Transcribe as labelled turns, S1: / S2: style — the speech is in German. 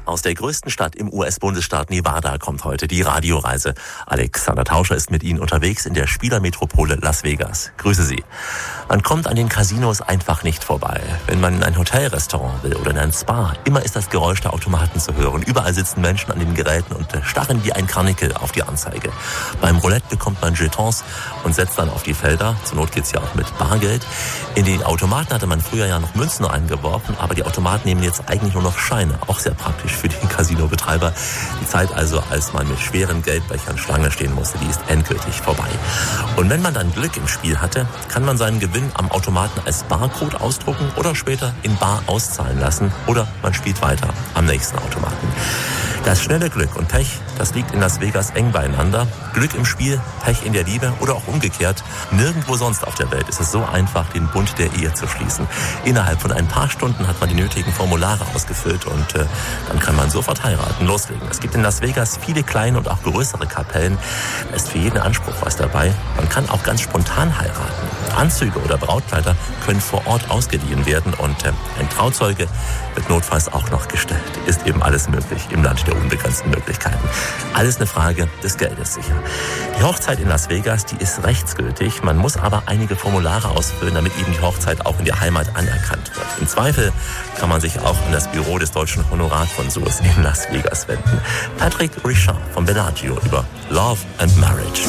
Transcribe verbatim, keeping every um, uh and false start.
S1: Aus der größten Stadt im U S-Bundesstaat Nevada kommt heute die Radioreise. Alexander Tauscher ist mit Ihnen unterwegs in der Spielermetropole Las Vegas. Grüße Sie. Man kommt an den Casinos einfach nicht vorbei. Wenn man in ein Hotelrestaurant will oder in ein Spa, immer ist das Geräusch der Automaten zu hören. Überall sitzen Menschen an den Geräten und starren wie ein Karnickel auf die Anzeige. Beim Roulette bekommt man Jetons und setzt dann auf die Felder. Zur Not geht's ja auch mit Bargeld. In den Automaten hatte man früher ja noch Münzen eingeworfen, aber die Automaten nehmen jetzt eigentlich nur noch Scheine. Auch sehr praktisch für den Casinobetreiber. Die Zeit also, als man mit schweren Geldbechern Schlange stehen musste, die ist endgültig vorbei. Und wenn man dann Glück im Spiel hatte, kann man seinen Gewinn am Automaten als Barcode ausdrucken oder später in Bar auszahlen lassen oder man spielt weiter am nächsten Automaten. Das schnelle Glück und Pech, das liegt in Las Vegas eng beieinander. Glück im Spiel, Pech in der Liebe oder auch umgekehrt. Nirgendwo sonst auf der Welt ist es so einfach, den Bund der Ehe zu schließen. Innerhalb von ein paar Stunden hat man die nötigen Formulare ausgefüllt und äh, dann kann man sofort heiraten, loslegen. Es gibt in Las Vegas viele kleine und auch größere Kapellen. Da ist für jeden Anspruch was dabei. Man kann auch ganz spontan heiraten. Anzüge oder Brautkleider können vor Ort ausgeliehen werden und äh, ein Trauzeuge wird notfalls auch noch gestellt. Ist eben alles möglich im Land der unbegrenzten Möglichkeiten. Alles eine Frage des Geldes sicher. Die Hochzeit in Las Vegas, die ist rechtsgültig. Man muss aber einige Formulare ausfüllen, damit eben die Hochzeit auch in der Heimat anerkannt wird. Im Zweifel kann man sich auch an das Büro des deutschen Honorarkonsuls in Las Vegas wenden. Patrick Richard von Bellagio über Love and Marriage.